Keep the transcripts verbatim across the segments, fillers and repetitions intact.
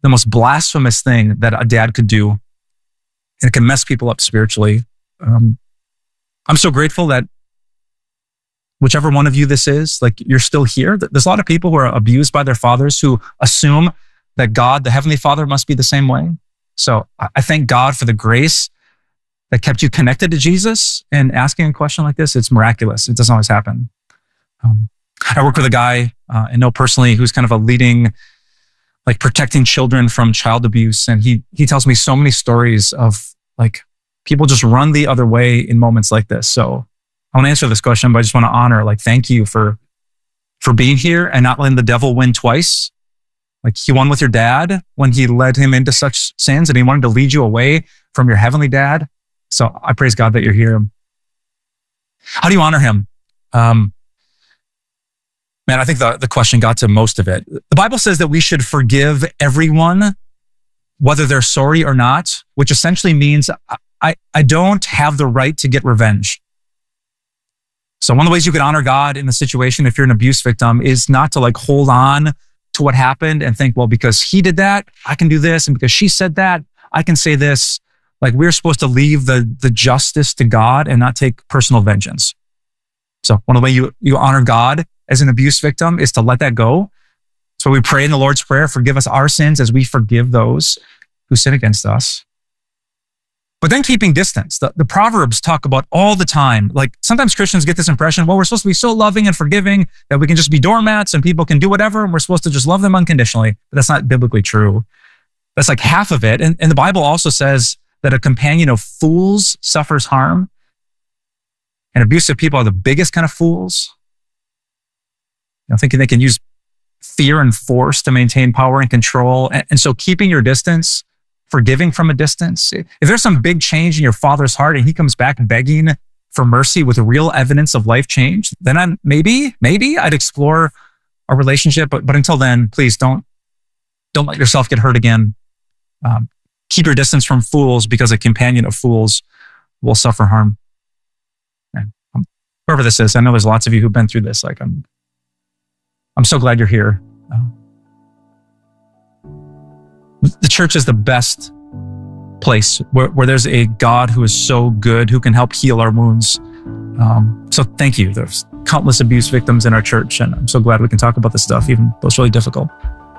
the most blasphemous thing that a dad could do. And it can mess people up spiritually. Um, I'm so grateful that whichever one of you this is, like you're still here. There's a lot of people who are abused by their fathers who assume that God, the Heavenly Father, must be the same way. So I thank God for the grace that kept you connected to Jesus, and asking a question like this, it's miraculous. It doesn't always happen. Um, I work with a guy uh, I know personally who's kind of a leading, like protecting children from child abuse. And he he tells me so many stories of like people just run the other way in moments like this. So I want to answer this question, but I just want to honor, like, thank you for, for being here and not letting the devil win twice. Like he won with your dad when he led him into such sins, and he wanted to lead you away from your heavenly dad. So I praise God that you're here. How do you honor him? Um, man, I think the, the question got to most of it. The Bible says that we should forgive everyone, whether they're sorry or not, which essentially means I, I don't have the right to get revenge. So one of the ways you could honor God in the situation, if you're an abuse victim, is not to like hold on to what happened and think, well, because he did that, I can do this. And because she said that, I can say this. Like we're supposed to leave the, the justice to God and not take personal vengeance. So one of the ways you, you honor God as an abuse victim is to let that go. So we pray in the Lord's Prayer, forgive us our sins as we forgive those who sin against us. But then keeping distance. The, the Proverbs talk about all the time. Like sometimes Christians get this impression, well, we're supposed to be so loving and forgiving that we can just be doormats and people can do whatever and we're supposed to just love them unconditionally. But that's not biblically true. That's like half of it. And, and the Bible also says that a companion of fools suffers harm. And abusive people are the biggest kind of fools. You know, thinking they can use fear and force to maintain power and control. And, and so keeping your distance, forgiving from a distance. If there's some big change in your father's heart and he comes back begging for mercy with real evidence of life change, then I'm maybe, maybe I'd explore a relationship. But, but until then, please don't, don't let yourself get hurt again. Um, keep your distance from fools, because a companion of fools will suffer harm. And, um, whoever this is, I know there's lots of you who've been through this. Like I'm, I'm so glad you're here. Uh, the church is the best place where, where there's a God who is so good, who can help heal our wounds. Um, so thank you. There's countless abuse victims in our church, and I'm so glad we can talk about this stuff, even though it's really difficult.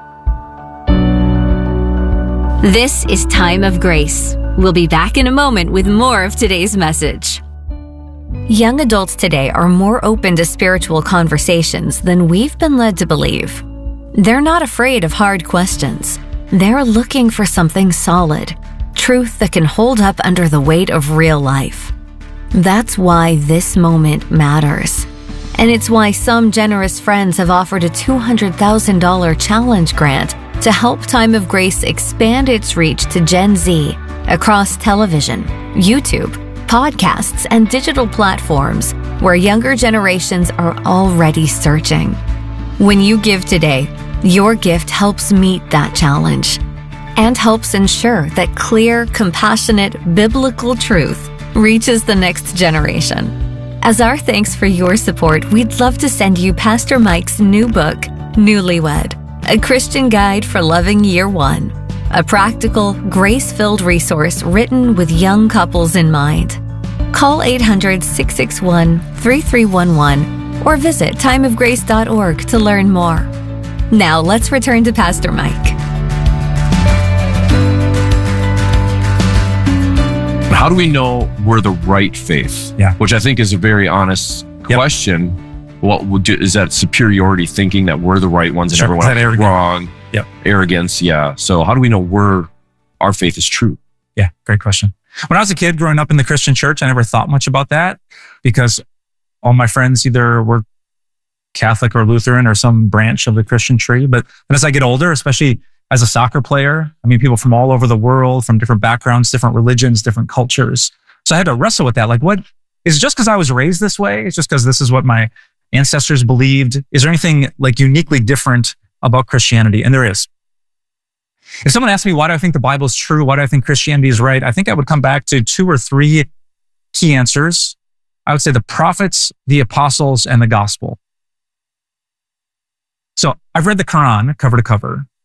This is Time of Grace. We'll be back in a moment with more of today's message. Young adults today are more open to spiritual conversations than we've been led to believe. They're not afraid of hard questions. They're looking for something solid, truth that can hold up under the weight of real life. That's why this moment matters. And it's why some generous friends have offered a two hundred thousand dollars challenge grant to help Time of Grace expand its reach to Gen Z across television, YouTube, podcasts, and digital platforms where younger generations are already searching. When you give today, your gift helps meet that challenge and helps ensure that clear, compassionate, biblical truth reaches the next generation. As our thanks for your support, we'd love to send you Pastor Mike's new book, Newlywed, a Christian guide for loving year one, a practical, grace-filled resource written with young couples in mind. Call eight hundred, six six one, three three one one or visit time of grace dot org to learn more. Now let's return to Pastor Mike. How do we know we're the right faith? Yeah. Which I think is a very honest Yep. question. What would do, is that superiority thinking that we're the right ones and Sure. everyone Is that else is arrogant? wrong? Yep. Arrogance, yeah. So how do we know we're our faith is true? Yeah, great question. When I was a kid growing up in the Christian church, I never thought much about that because all my friends either were Catholic or Lutheran or some branch of the Christian tree. But, but as I get older, especially as a soccer player, I mean, people from all over the world, from different backgrounds, different religions, different cultures. So I had to wrestle with that. Like, what is it just because I was raised this way? It's just because this is what my ancestors believed? Is there anything like uniquely different about Christianity? And there is. If someone asked me, why do I think the Bible is true? Why do I think Christianity is right? I think I would come back to two or three key answers. I would say the prophets, the apostles, and the gospel. So I've read the Quran cover to cover.